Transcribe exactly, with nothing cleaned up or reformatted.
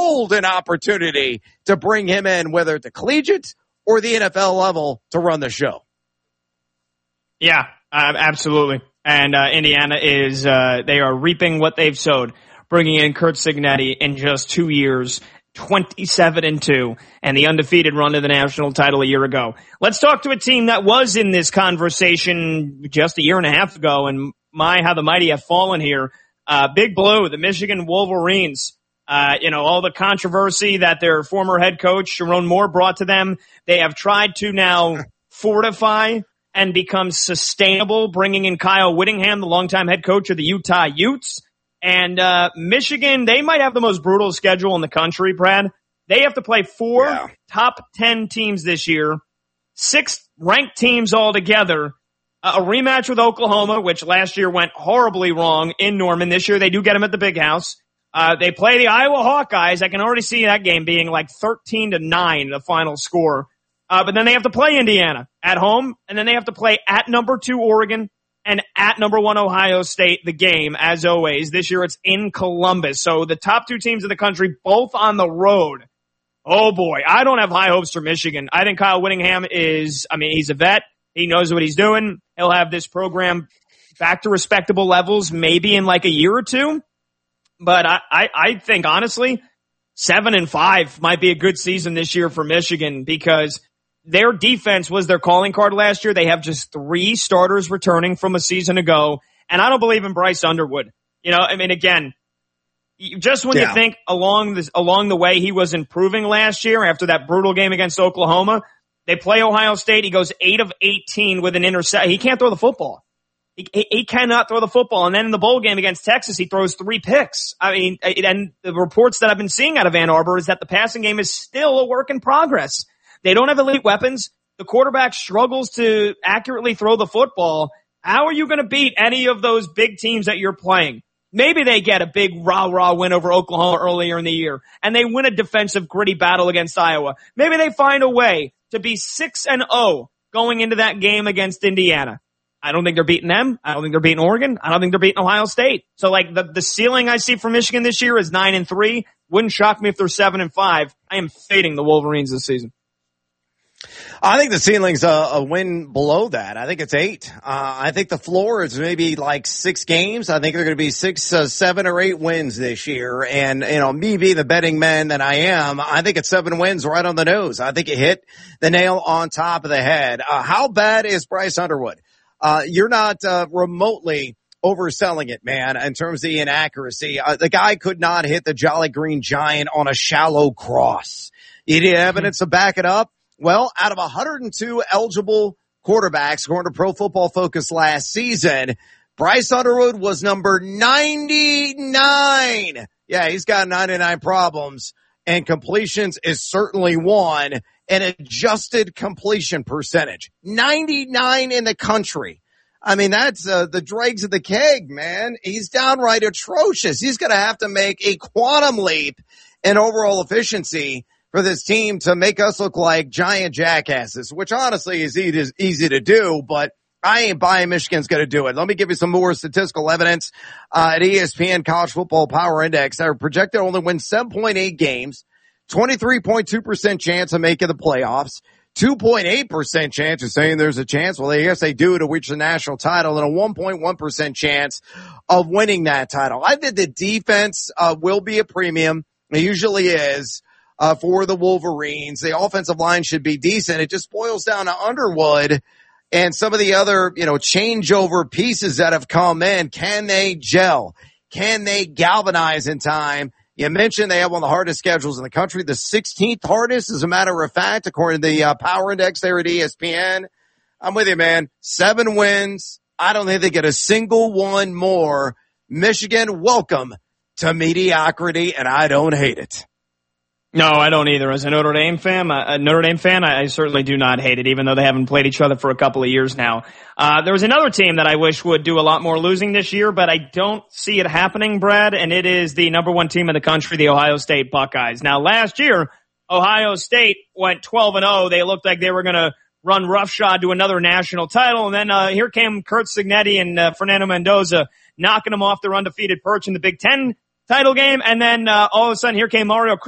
golden opportunity to bring him in, whether at the collegiate or the N F L level, to run the show. Yeah, uh, absolutely. And uh, Indiana is, uh, they are reaping what they've sowed, bringing in Curt Cignetti in just two years, twenty-seven and two, and the undefeated run to the national title a year ago. Let's talk to a team that was in this conversation just a year and a half ago, and my, how the mighty have fallen here. Uh, Big Blue, the Michigan Wolverines. Uh, you know, all the controversy that their former head coach, Sharon Moore, brought to them. They have tried to now fortify and become sustainable, bringing in Kyle Whittingham, the longtime head coach of the Utah Utes. And uh Michigan, they might have the most brutal schedule in the country, Brad. They have to play four yeah. top ten teams this year, six ranked teams altogether, a rematch with Oklahoma, which last year went horribly wrong in Norman. This year they do get them at the Big House. Uh, they play the Iowa Hawkeyes. I can already see that game being like thirteen to nine, the final score. Uh, but then they have to play Indiana at home, and then they have to play at number two Oregon and at number one Ohio State, the game, as always. This year it's in Columbus. So the top two teams in the country, both on the road. Oh boy, I don't have high hopes for Michigan. I think Kyle Whittingham is, I mean, he's a vet. He knows what he's doing. He'll have this program back to respectable levels maybe in like a year or two. But I, I, I think, honestly, seven and five might be a good season this year for Michigan because their defense was their calling card last year. They have just three starters returning from a season ago. And I don't believe in Bryce Underwood. You know, I mean, again, just when yeah. you think along this, along the way he was improving last year after that brutal game against Oklahoma, they play Ohio State. He goes eight of eighteen with an interception. He can't throw the football. He, he, he cannot throw the football. And then in the bowl game against Texas, he throws three picks. I mean, and the reports that I've been seeing out of Ann Arbor is that the passing game is still a work in progress. They don't have elite weapons. The quarterback struggles to accurately throw the football. How are you going to beat any of those big teams that you're playing? Maybe they get a big rah-rah win over Oklahoma earlier in the year, and they win a defensive gritty battle against Iowa. Maybe they find a way to be six and oh going into that game against Indiana. I don't think they're beating them. I don't think they're beating Oregon. I don't think they're beating Ohio State. So like the, the ceiling I see for Michigan this year is nine and three. Wouldn't shock me if they're seven and five. I am fading the Wolverines this season. I think the ceiling's a, a win below that. I think it's eight. Uh, I think the floor is maybe like six games. I think they're going to be six, uh, seven or eight wins this year. And, you know, me being the betting man that I am, I think it's seven wins right on the nose. I think it hit the nail on top of the head. Uh, how bad is Bryce Underwood? Uh, you're not, uh, remotely overselling it, man, in terms of the inaccuracy. Uh, the guy could not hit the Jolly Green Giant on a shallow cross. You need evidence to back it up. Well, out of one hundred two eligible quarterbacks, according to Pro Football Focus last season, Bryce Underwood was number ninety-nine. Yeah, he's got ninety-nine problems, and completions is certainly one. An adjusted completion percentage, ninety-nine in the country. I mean, that's uh, the dregs of the keg, man. He's downright atrocious. He's going to have to make a quantum leap in overall efficiency for this team to make us look like giant jackasses, which honestly is easy to do, but I ain't buying Michigan's going to do it. Let me give you some more statistical evidence. Uh, at E S P N College Football Power Index, they're projected to only win seven point eight games, twenty-three point two percent chance of making the playoffs, two point eight percent chance of saying there's a chance. Well, I guess they do to reach the national title, and a one point one percent chance of winning that title. I think the defense uh, will be a premium. It usually is. Uh, for the Wolverines. The offensive line should be decent. It just boils down to Underwood and some of the other, you know, changeover pieces that have come in. Can they gel? Can they galvanize in time? You mentioned they have one of the hardest schedules in the country, the sixteenth hardest, as a matter of fact, according to the uh, Power Index there at E S P N. I'm with you, man. Seven wins. I don't think they get a single one more. Michigan, welcome to mediocrity, and I don't hate it. No, I don't either. As a Notre Dame fan, a Notre Dame fan, I, I certainly do not hate it, even though they haven't played each other for a couple of years now. Uh, there was another team that I wish would do a lot more losing this year, but I don't see it happening, Brad, and it is the number one team in the country, the Ohio State Buckeyes. Now, last year, Ohio State went twelve and oh. They looked like they were going to run roughshod to another national title, and then uh, here came Curt Cignetti and uh, Fernando Mendoza knocking them off their undefeated perch in the Big Ten title game, and then uh, all of a sudden, here came Mario